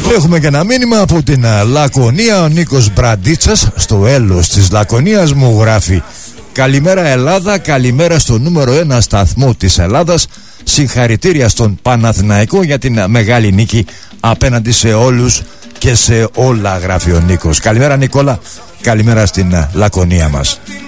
Έχουμε και ένα μήνυμα από την Λακωνία. Ο Νίκος Μπραντίτσας στο έλος της Λακωνίας μου γράφει: καλημέρα Ελλάδα, καλημέρα στο νούμερο 1 σταθμό της Ελλάδας. Συγχαρητήρια στον Παναθηναϊκό για την μεγάλη νίκη απέναντι σε όλους και σε όλα, γράφει ο Νίκος. Καλημέρα Νικόλα, καλημέρα στην Λακωνία μας.